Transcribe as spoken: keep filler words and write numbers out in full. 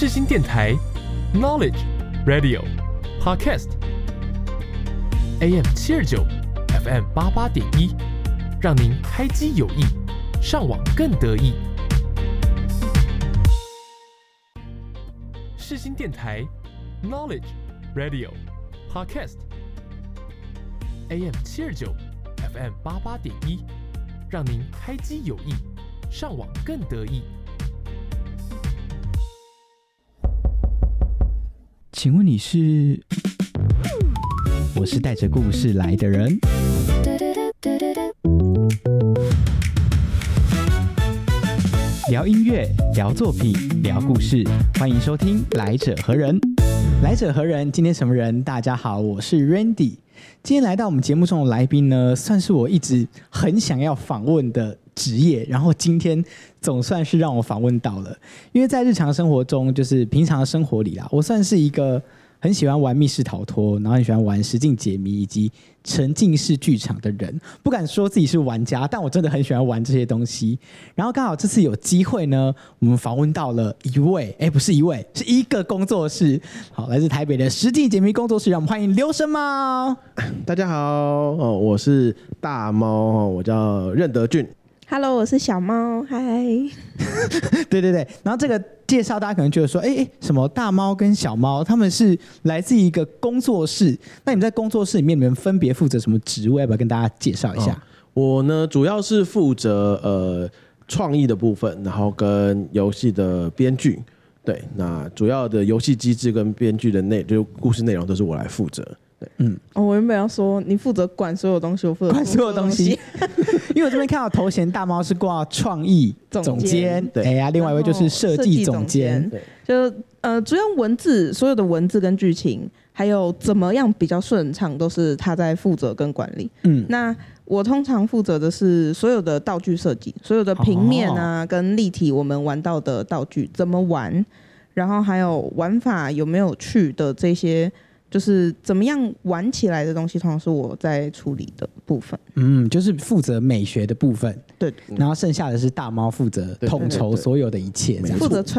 世新电台 Knowledge Radio Podcast A M 七二九 F M 八八点一，让您开机有益，上网更得意。世新电台 Knowledge Radio Podcast A M 七二九 F M 八八点一，让您开机有益，上网更得意。 请问你是？我是带着故事来的人。聊音乐，聊作品，聊故事，欢迎收听《来者何人》。来者何人？今天什么人？大家好，我是 Randy。今天来到我们节目中的来宾呢，算是我一直很想要访问的职业，然后今天总算是让我访问到了。因为在日常生活中，就是平常的生活里啦，我算是一个很喜欢玩密室逃脱，然后很喜欢玩实境解谜以及沉浸式剧场的人。不敢说自己是玩家，但我真的很喜欢玩这些东西。然后刚好这次有机会呢，我们访问到了一位，哎，不是一位，是一个工作室，好，来自台北的实境解谜工作室，让我们欢迎刘神猫。 大家好，哦，我是大猫，我叫任德俊。 Hello， 我是小猫，嗨。 对对对，然后这个介绍大家可能觉得说，哎哎，什么大猫跟小猫，他们是来自一个工作室。那你们在工作室里面，你们分别负责什么职位？要不要跟大家介绍一下？ 哦、我呢，主要是负责呃创意的部分，然后跟游戏的编剧。对，那主要的游戏机制跟编剧的内，就是故事内容都是我来负责。 嗯，哦，我原本要说你负责管所有东西，我负责管所有东西，因为我这边看到头衔大猫是挂创意总监，哎呀，另外一位就是设计总监， 就呃，主要文字所有的文字跟剧情，还有怎么样比较顺畅，都是他在负责跟管理。嗯，那我通常负责的是所有的道具设计，所有的平面啊、哦、跟立体，我们玩到的道具怎么玩，然后还有玩法有没有趣的这些。就是怎么样玩起来的东西，通常是我在处理的部分。 嗯，就是负责美学的部分。 对， 然后剩下的是大猫负责统筹所有的一切， 负责